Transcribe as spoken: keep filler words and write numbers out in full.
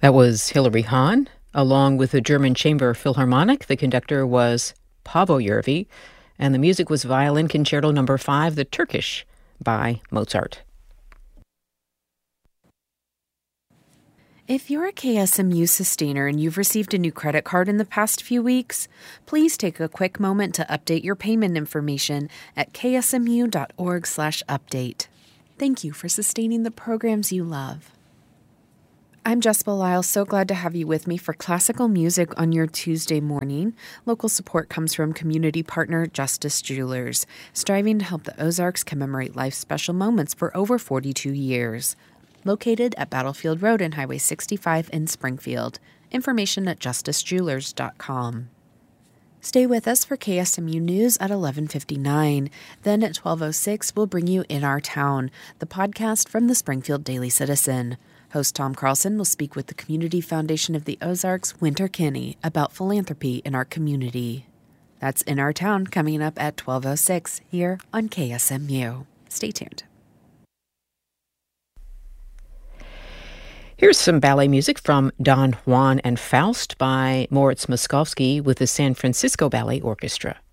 That was Hilary Hahn, along with the German Chamber Philharmonic. The conductor was Paavo Järvi, and the music was Violin Concerto Number Five, the Turkish, by Mozart. If you're a K S M U sustainer and you've received a new credit card in the past few weeks, please take a quick moment to update your payment information at k s m u dot org slash update. Thank you for sustaining the programs you love. I'm Jessica Lyle, so glad to have you with me for classical music on your Tuesday morning. Local support comes from community partner Justice Jewelers, striving to help the Ozarks commemorate life's special moments for over forty-two years. Located at Battlefield Road and Highway sixty-five in Springfield. Information at justice jewelers dot com. Stay with us for K S M U News at eleven fifty-nine. Then at twelve oh six, we'll bring you In Our Town, the podcast from the Springfield Daily Citizen. Host Tom Carlson will speak with the Community Foundation of the Ozarks, Winter Kinney, about philanthropy in our community. That's In Our Town coming up at twelve oh six here on K S M U. Stay tuned. Here's some ballet music from Don Juan and Faust by Moritz Moszkowski with the San Francisco Ballet Orchestra.